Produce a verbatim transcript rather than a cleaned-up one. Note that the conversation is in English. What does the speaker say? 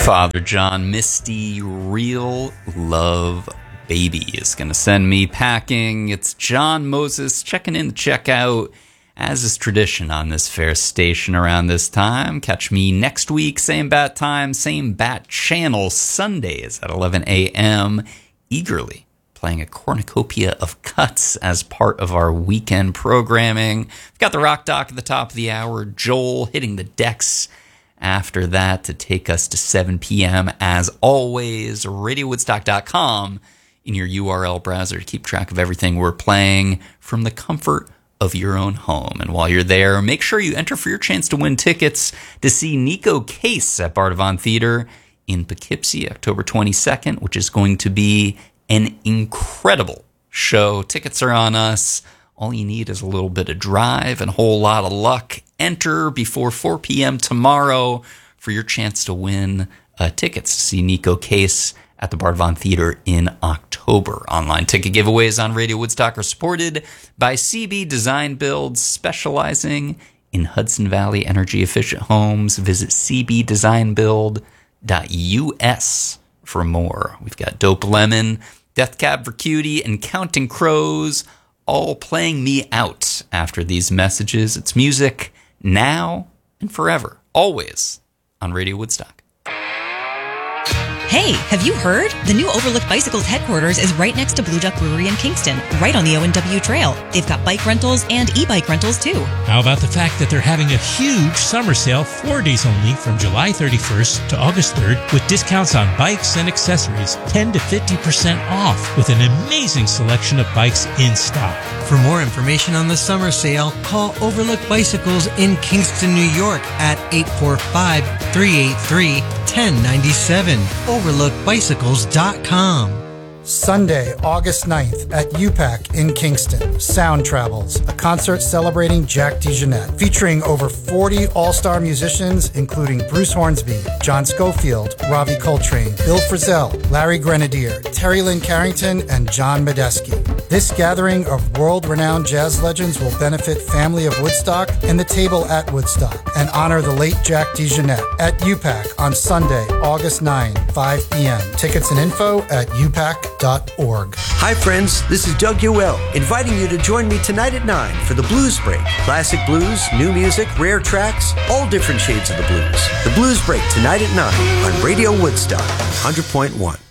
Father John Misty, Real Love Baby, is going to send me packing. It's John Moses checking in to check out, as is tradition on this fair station around this time. Catch me next week, same bat time, same bat channel, Sundays at eleven a.m., eagerly playing a cornucopia of cuts as part of our weekend programming. We've got the Rock Doc at the top of the hour, Joel hitting the decks after that to take us to seven p.m. As always, radio woodstock dot com in your U R L browser to keep track of everything we're playing from the comfort of your own home. And while you're there, make sure you enter for your chance to win tickets to see Nico Case at Bardavon Theater in Poughkeepsie, October twenty-second, which is going to be an incredible show. Tickets are on us. All you need is a little bit of drive and a whole lot of luck. Enter before four p.m. tomorrow for your chance to win uh, tickets to see Nico Case at the Bardavon Theater in October. Online ticket giveaways on Radio Woodstock are supported by C B Design Builds, specializing in Hudson Valley energy efficient homes. Visit c b design build dot u s for more. We've got Dope Lemon, Death Cab for Cutie, and Counting Crows all playing me out after these messages. It's music now and forever, always on Radio Woodstock. Hey, have you heard? The new Overlook Bicycles headquarters is right next to Blue Duck Brewery in Kingston, right on the O and W Trail. They've got bike rentals and e-bike rentals too. How about the fact that they're having a huge summer sale, four days only, from July thirty-first to August third, with discounts on bikes and accessories, ten to fifty percent off, with an amazing selection of bikes in stock. For more information on the summer sale, call Overlook Bicycles in Kingston, New York at eight four five, three eight three, one zero nine seven. overlook bicycles dot com. Sunday, August ninth at U PAC in Kingston. Sound Travels, a concert celebrating Jack DeJohnette, featuring over forty all-star musicians, including Bruce Hornsby, John Schofield, Ravi Coltrane, Bill Frisell, Larry Grenadier, Terry Lynn Carrington, and John Medeski. This gathering of world-renowned jazz legends will benefit Family of Woodstock and the Table at Woodstock, and honor the late Jack DeJohnette at U PAC on Sunday, August ninth, five p.m. Tickets and info at u pac dot org. Hi friends, this is Doug Yoel, inviting you to join me tonight at nine for the Blues Break. Classic blues, new music, rare tracks, all different shades of the blues. The Blues Break tonight at nine on Radio Woodstock one hundred point one.